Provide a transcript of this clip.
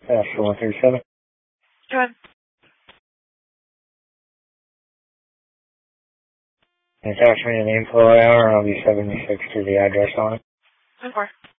For 137. Go ahead. Attach me an info hour, and I'll be 76 to the address on it. 10-4.